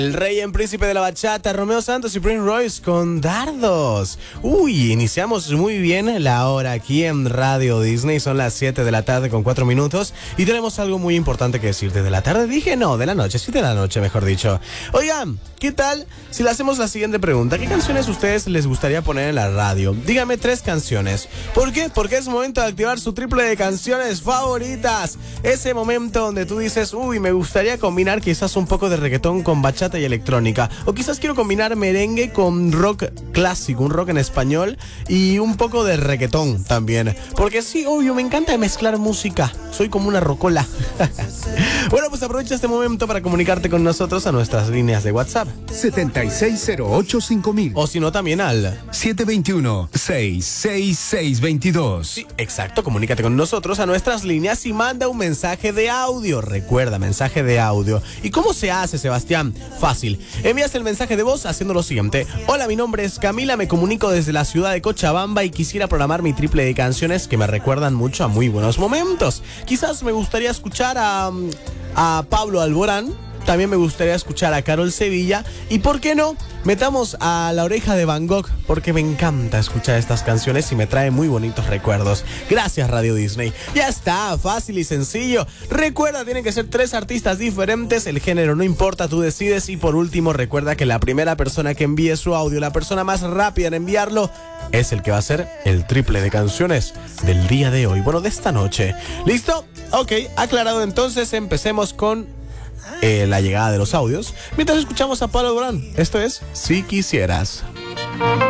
El rey en príncipe de la bachata, Romeo Santos y Prince Royce con Dardos. Uy, iniciamos muy bien la hora aquí en Radio Disney. Son las 7 de la tarde con 4 minutos y tenemos algo muy importante que decirte. ¿De la tarde? Dije no, de la noche, 7 de la noche mejor dicho. Oigan, ¿qué tal si le hacemos la siguiente pregunta? ¿Qué canciones a ustedes les gustaría poner en la radio? Díganme 3 canciones. ¿Por qué? Porque es momento de activar su triple de canciones favoritas. Ese momento donde tú dices, uy, me gustaría combinar quizás un poco de reggaetón con bachata y electrónica, o quizás quiero combinar merengue con rock clásico, un rock en español y un poco de reggaetón también, porque sí, obvio, me encanta mezclar música, soy como una rocola. Bueno, pues aprovecha este momento para comunicarte con nosotros a nuestras líneas de WhatsApp 76085000 o si no también al 721-66622. Sí, exacto, comunícate con nosotros a nuestras líneas y manda un mensaje de audio. Recuerda, mensaje de audio. ¿Y cómo se hace, Sebastián? Fácil. Envías el mensaje de voz haciendo lo siguiente. Hola, mi nombre es Camila, me comunico desde la ciudad de Cochabamba y quisiera programar mi triple de canciones que me recuerdan mucho a muy buenos momentos. Quizás me gustaría escuchar a Pablo Alborán. También me gustaría escuchar a Carol Sevilla. Y ¿por qué no? Metamos a La Oreja de Van Gogh, porque me encanta escuchar estas canciones y me trae muy bonitos recuerdos. Gracias, Radio Disney. Ya está, fácil y sencillo. Recuerda, tienen que ser 3 artistas diferentes. El género no importa, tú decides. Y por último, recuerda que la primera persona que envíe su audio, la persona más rápida en enviarlo, es el que va a ser el triple de canciones del día de hoy. Bueno, de esta noche. ¿Listo? Ok, aclarado entonces, empecemos con la llegada de los audios mientras escuchamos a Pablo Alborán. Esto es Si Quisieras.